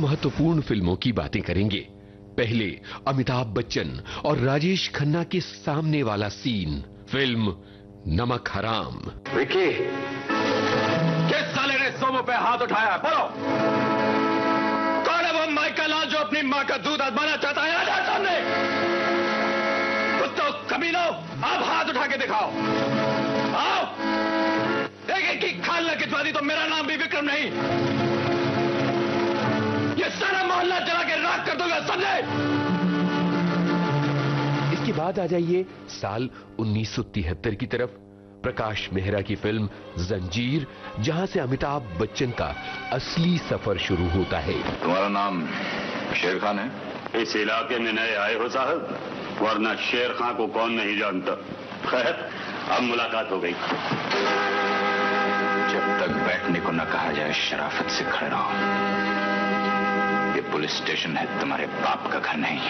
महत्वपूर्ण फिल्मों की बातें करेंगे। पहले अमिताभ बच्चन और राजेश खन्ना के सामने वाला सीन, फिल्म नमक हराम। विकी, किस साले ने सोमो पे हाथ उठाया? बोलो, कौन है वो माइकल लाल जो अपनी मां का दूध आजमाना चाहता है? आ जाओ सामने। कुत्तों, कमीनों, आप हाथ उठा के दिखाओ। आओ, एक की खाल न खिंचवा दी तो मेरा नाम भी विक्रम नहीं। ये सारा मोहल्ला जला के राख कर दूंगा, समझे? इसके बाद आ जाइए साल 1973 की तरफ। प्रकाश मेहरा की फिल्म जंजीर, जहां से अमिताभ बच्चन का असली सफर शुरू होता है। तुम्हारा नाम शेर खान है? इस इलाके में नए आए हो साहब, वरना शेर खान को कौन नहीं जानता। खैर, अब मुलाकात हो गई। जब तक बैठने को न कहा जाए शराफत से खड़े रहो। ये पुलिस स्टेशन है, तुम्हारे बाप का घर नहीं।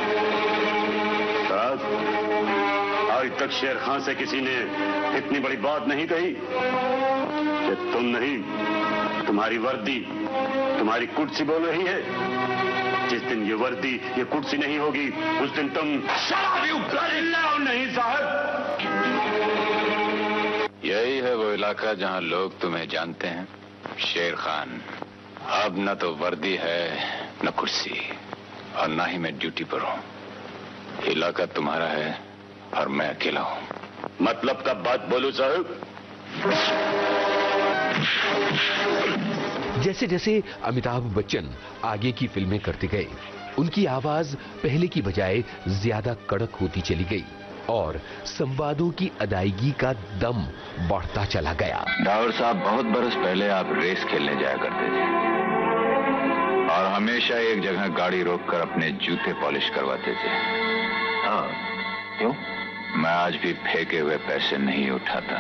साहब, आज तक शेर खान से किसी ने इतनी बड़ी बात नहीं कही कि तुम नहीं, तुम्हारी वर्दी, तुम्हारी कुर्सी बोल रही है। जिस दिन ये वर्दी, ये कुर्सी नहीं होगी, उस दिन तुम नहीं साहब। यही है वो इलाका जहां लोग तुम्हें जानते हैं, शेर खान। अब न तो वर्दी है, न कुर्सी, और न ही मैं ड्यूटी पर हूं। इलाका तुम्हारा है और मैं अकेला हूं। मतलब का बात बोलूं साहब? जैसे जैसे अमिताभ बच्चन आगे की फिल्में करते गए, उनकी आवाज पहले की बजाय ज्यादा कड़क होती चली गई और संवादों की अदायगी का दम बढ़ता चला गया। डावर साहब, बहुत बरस पहले आप रेस खेलने जाया करते थे और हमेशा एक जगह गाड़ी रोककर अपने जूते पॉलिश करवाते थे। हाँ, क्यों? मैं आज भी फेंके हुए पैसे नहीं उठाता।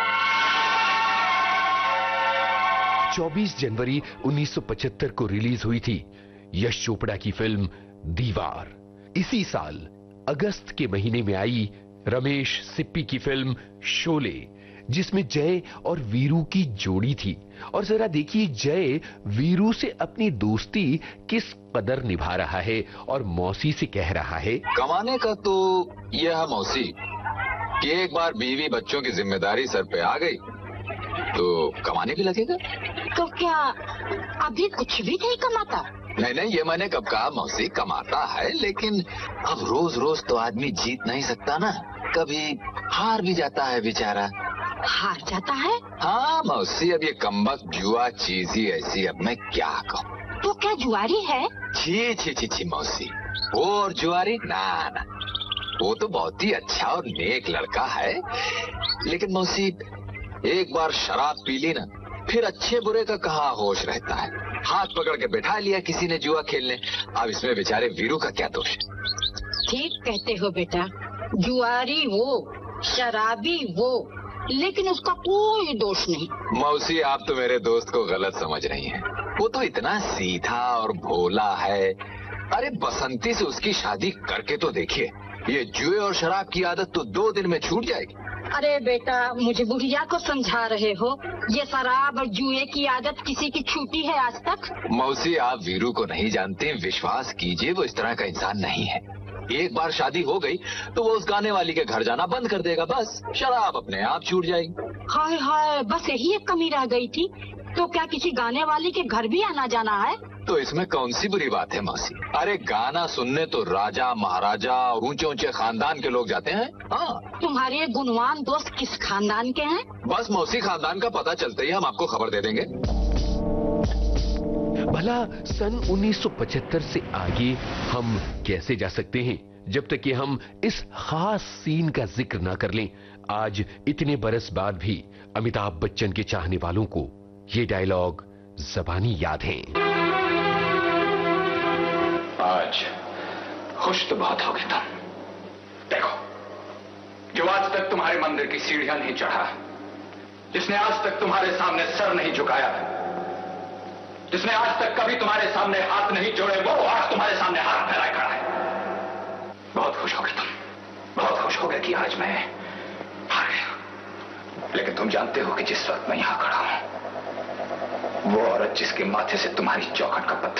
24 जनवरी 1975 को रिलीज हुई थी यश चोपड़ा की फिल्म दीवार। इसी साल अगस्त के महीने में आई रमेश सिप्पी की फिल्म शोले, जिसमें जय और वीरू की जोड़ी थी। और जरा देखिए जय वीरू से अपनी दोस्ती किस कदर निभा रहा है और मौसी से कह रहा है, कमाने का तो यह है मौसी कि एक बार बीवी बच्चों की जिम्मेदारी सर पे आ गई तो कमाने भी लगेगा। तो क्या अभी कुछ भी नहीं कमाता? नहीं नहीं, ये मैंने कब कहा मौसी, कमाता है, लेकिन अब रोज रोज तो आदमी जीत नहीं सकता ना, कभी हार भी जाता है बेचारा। हार जाता है? हाँ मौसी, अब ये कमबख्त जुआ चीज ही ऐसी, अब मैं क्या कहूँ। तो क्या जुआरी है? छी छी छी छी मौसी, वो और जुआरी ना ना, वो तो बहुत ही अच्छा और नेक लड़का है, लेकिन मौसी एक बार शराब पी ली ना, फिर अच्छे बुरे का कहाँ होश रहता है। हाथ पकड़ के बैठा लिया किसी ने जुआ खेलने, अब इसमें बेचारे वीरू का क्या दोष है? ठीक कहते हो बेटा, जुआरी वो, शराबी वो, लेकिन उसका कोई दोष नहीं। मौसी, आप तो मेरे दोस्त को गलत समझ रही हैं। वो तो इतना सीधा और भोला है। अरे बसंती से उसकी शादी करके तो देखिए, ये जुए और शराब की आदत तो 2 दिन में छूट जाएगी। अरे बेटा, मुझे बुढ़िया को समझा रहे हो? ये शराब और जुए की आदत किसी की छूटी है आज तक? मौसी, आप वीरू को नहीं जानते, विश्वास कीजिए वो इस तरह का इंसान नहीं है। एक बार शादी हो गई तो वो उस गाने वाली के घर जाना बंद कर देगा, बस शराब अपने आप छूट जाएगी। हाय हाय, बस यही एक कमी रह गई थी। तो क्या किसी गाने वाली के घर भी आना जाना है? तो इसमें कौन सी बुरी बात है मौसी? अरे गाना सुनने तो राजा महाराजा और ऊंचे ऊंचे खानदान के लोग जाते हैं। हाँ, तुम्हारे गुणवान दोस्त किस खानदान के हैं? बस मौसी, खानदान का पता चलते ही हम आपको खबर दे देंगे। भला सन 1975 से आगे हम कैसे जा सकते हैं जब तक कि हम इस खास सीन का जिक्र ना कर लें। आज इतने बरस बाद भी अमिताभ बच्चन के चाहने वालों को ये डायलॉग ज़बानी याद हैं। आज खुश तो बहुत हो गए तुम। देखो, जो आज तक तुम्हारे मंदिर की सीढ़ियां नहीं चढ़ा, जिसने आज तक तुम्हारे सामने सर नहीं झुकाया, जिसने आज तक कभी तुम्हारे सामने हाथ नहीं जोड़े, वो आज तुम्हारे सामने हाथ फैलाए खड़ा है। बहुत खुश हो गए तुम, बहुत खुश हो गए कि आज मैं हार गया। लेकिन तुम जानते हो कि जिस वक्त मैं यहां खड़ा हूं, वो औरत जिसके माथे से तुम्हारी चौखट का पत्थर